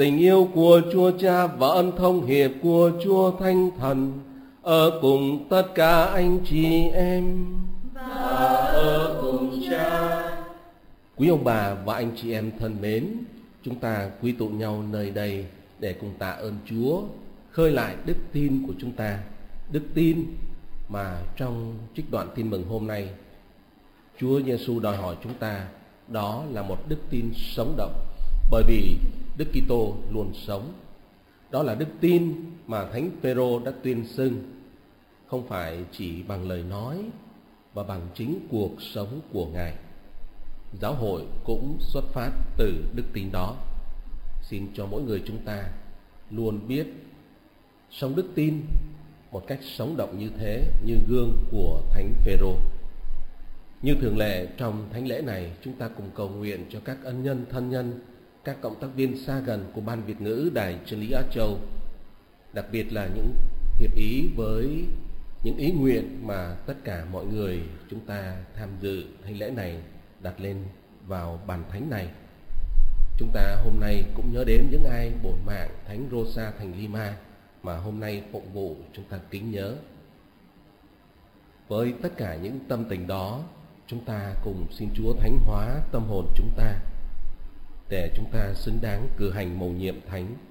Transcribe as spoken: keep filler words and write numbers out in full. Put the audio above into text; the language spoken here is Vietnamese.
Tình yêu của Chúa Cha và ân thông hiệp của Chúa Thánh Thần ở cùng tất cả anh chị em và ở cùng Cha. Quý ông bà và anh chị em thân mến, chúng ta quy tụ nhau nơi đây để cùng tạ ơn Chúa, khơi lại đức tin của chúng ta. Đức tin mà trong trích đoạn tin mừng hôm nay, Chúa Giêsu đòi hỏi chúng ta, đó là một đức tin sống động, bởi vì Đức Kitô luôn sống. Đó là đức tin mà Thánh Phêrô đã tuyên xưng, không phải chỉ bằng lời nói và bằng chính cuộc sống của Ngài. Giáo hội cũng xuất phát từ đức tin đó. Xin cho mỗi người chúng ta luôn biết sống đức tin một cách sống động như thế, như gương của Thánh Phêrô. Như thường lệ trong thánh lễ này, chúng ta cùng cầu nguyện cho các ân nhân thân nhân, các cộng tác viên xa gần của Ban Việt ngữ Đài Chân lý Á Châu, đặc biệt là những hiệp ý với những ý nguyện mà tất cả mọi người chúng ta tham dự thánh lễ này đặt lên vào bàn thánh này. Chúng ta hôm nay cũng nhớ đến những ai bổn mạng Thánh Rosa thành Lima mà hôm nay phụng vụ chúng ta kính nhớ. Với tất cả những tâm tình đó, chúng ta cùng xin Chúa thánh hóa tâm hồn chúng ta để chúng ta xứng đáng cử hành mầu nhiệm thánh